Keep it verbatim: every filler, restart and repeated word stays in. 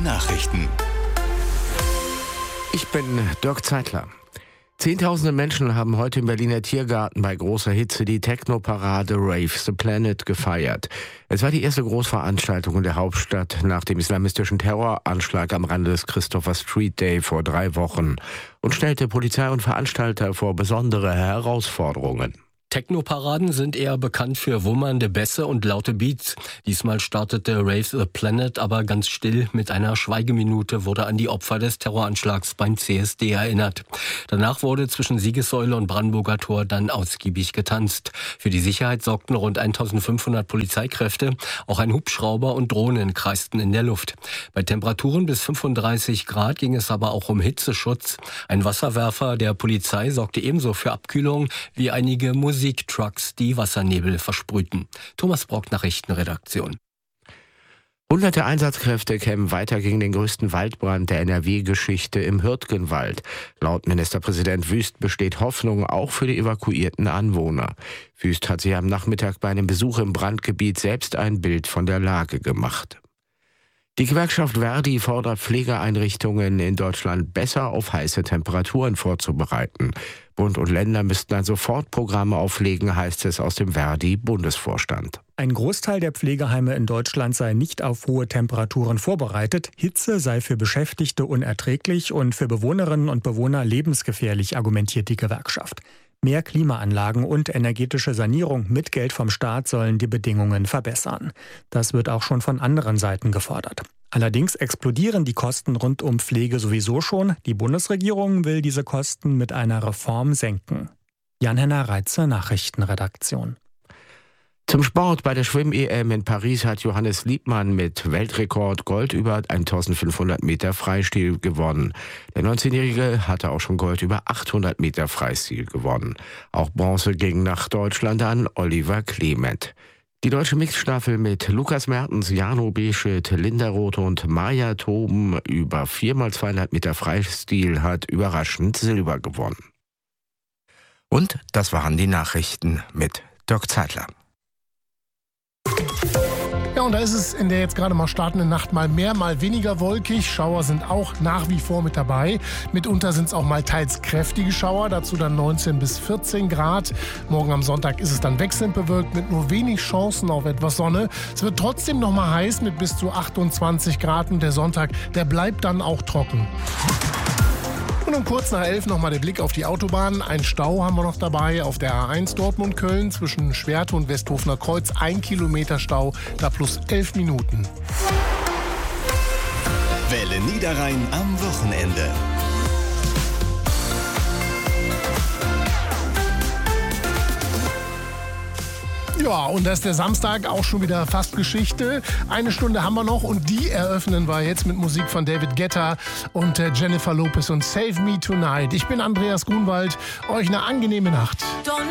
Nachrichten. Ich bin Dirk Zeitler. Zehntausende Menschen haben heute im Berliner Tiergarten bei großer Hitze die Techno-Parade Rave the Planet gefeiert. Es war die erste Großveranstaltung in der Hauptstadt nach dem islamistischen Terroranschlag am Rande des Christopher Street Day vor drei Wochen und stellte Polizei und Veranstalter vor besondere Herausforderungen. Techno-Paraden sind eher bekannt für wummernde Bässe und laute Beats. Diesmal startete Rave the Planet aber ganz still. Mit einer Schweigeminute wurde an die Opfer des Terroranschlags beim C S D erinnert. Danach wurde zwischen Siegessäule und Brandenburger Tor dann ausgiebig getanzt. Für die Sicherheit sorgten rund eintausendfünfhundert Polizeikräfte. Auch ein Hubschrauber und Drohnen kreisten in der Luft. Bei Temperaturen bis fünfunddreißig Grad ging es aber auch um Hitzeschutz. Ein Wasserwerfer der Polizei sorgte ebenso für Abkühlung wie einige Musik. Musiktrucks, die Wassernebel versprühten. Thomas Brock, Nachrichtenredaktion. Hunderte Einsatzkräfte kämpfen weiter gegen den größten Waldbrand der N R W-Geschichte im Hürtgenwald. Laut Ministerpräsident Wüst besteht Hoffnung auch für die evakuierten Anwohner. Wüst hat sich am Nachmittag bei einem Besuch im Brandgebiet selbst ein Bild von der Lage gemacht. Die Gewerkschaft Verdi fordert Pflegeeinrichtungen in Deutschland besser auf heiße Temperaturen vorzubereiten. Bund und Länder müssten ein Sofortprogramm auflegen, heißt es aus dem Verdi-Bundesvorstand. Ein Großteil der Pflegeheime in Deutschland sei nicht auf hohe Temperaturen vorbereitet. Hitze sei für Beschäftigte unerträglich und für Bewohnerinnen und Bewohner lebensgefährlich, argumentiert die Gewerkschaft. Mehr Klimaanlagen und energetische Sanierung mit Geld vom Staat sollen die Bedingungen verbessern. Das wird auch schon von anderen Seiten gefordert. Allerdings explodieren die Kosten rund um Pflege sowieso schon. Die Bundesregierung will diese Kosten mit einer Reform senken. Jan-Henner Reitze, Nachrichtenredaktion. Zum Sport: Bei der Schwimm-E M in Paris hat Johannes Liebmann mit Weltrekord Gold über eintausendfünfhundert Meter Freistil gewonnen. Der neunzehnjährige hatte auch schon Gold über achthundert Meter Freistil gewonnen. Auch Bronze ging nach Deutschland an Oliver Clement. Die deutsche Mixstaffel mit Lukas Mertens, Jano Beschet, Linda Roth und Maja Toben über vier mal zweihundert Meter Freistil hat überraschend Silber gewonnen. Und das waren die Nachrichten mit Dirk Zeitler. Ja, und da ist es in der jetzt gerade mal startenden Nacht mal mehr, mal weniger wolkig. Schauer sind auch nach wie vor mit dabei. Mitunter sind es auch mal teils kräftige Schauer, dazu dann neunzehn bis vierzehn Grad. Morgen am Sonntag ist es dann wechselnd bewölkt mit nur wenig Chancen auf etwas Sonne. Es wird trotzdem noch mal heiß mit bis zu achtundzwanzig Grad und der Sonntag, der bleibt dann auch trocken. Und um kurz nach elf nochmal der Blick auf die Autobahn. Ein Stau haben wir noch dabei auf der A eins Dortmund-Köln zwischen Schwerte und Westhofener Kreuz. Ein Kilometer Stau, da plus elf Minuten. Welle Niederrhein am Wochenende. Ja, und da ist der Samstag auch schon wieder fast Geschichte. Eine Stunde haben wir noch und die eröffnen wir jetzt mit Musik von David Guetta und äh, Jennifer Lopez und Save Me Tonight. Ich bin Andreas Grunwald. Euch eine angenehme Nacht.